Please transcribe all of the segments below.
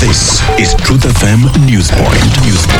This is Truth FM Newspoint.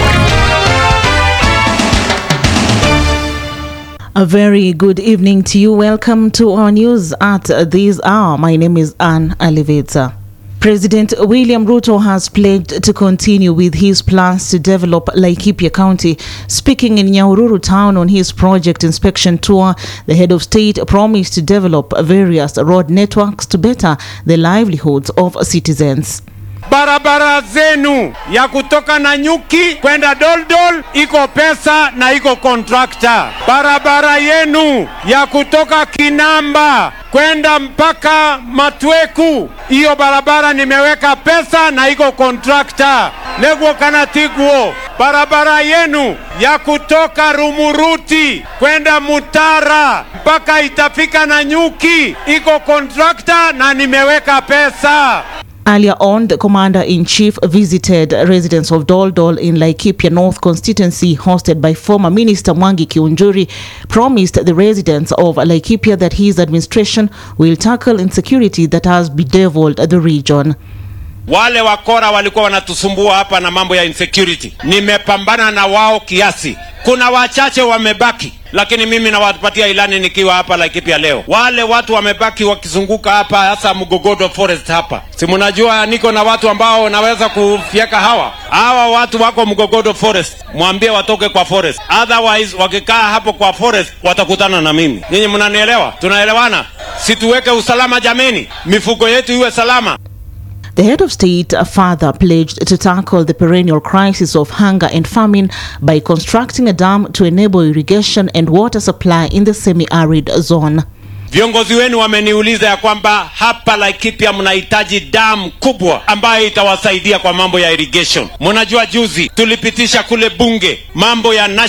A very good evening to you. Welcome to our news at this hour. My name is Anne Alivetsa. President William Ruto has pledged to continue with his plans to develop Laikipia County. Speaking in Nyahururu town on his project inspection tour, the head of state promised to develop various road networks to better the livelihoods of citizens. Barabara zenu ya kutoka Nanyuki kwenda Doldol iko pesa na iko contractor. Barabara yenu ya kutoka Kinamba kwenda mpaka Matweku, hiyo barabara nimeweka pesa na iko contractor. Negwo kanatiguo. Barabara yenu ya kutoka Rumuruti kwenda Mutara mpaka itafika Nanyuki iko contractor na nimeweka pesa. Earlier on, the Commander-in-Chief visited residents of Doldol in Laikipia North constituency hosted by former Minister Mwangi Kiunjuri, promised the residents of Laikipia that his administration will tackle insecurity that has bedeviled the region. Wale wakora walikuwa wanatusumbua hapa na mambo ya insecurity. Nimepambana na wao kiasi. Kuna wachache wamebaki, lakini mimi nawapatia ilani nikiwa hapa Laikipia leo. Wale watu wamebaki wakizunguka hapa hasa Mugogodo Forest hapa. Si mnajua niko na watu ambao naweza kufyeka hawa watu wako Mugogodo Forest. Mwambie watoke kwa forest. Otherwise wakikaa hapo kwa forest watakutana na mimi. Nyinyi mnanielewa? Tunaelewana? Situweke usalama jameni. Mifugo yetu iwe salama. The head of state further pledged to tackle the perennial crisis of hunger and famine by constructing a dam to enable irrigation and water supply in the semi-arid zone. Viongozi wenu wameniuliza ya kwamba hapa Laikipia mnahitaji dam kubwa ambayo itawasaidia kwa mambo ya irrigation. Mnajua juzi tulipitisha kule bunge mambo ya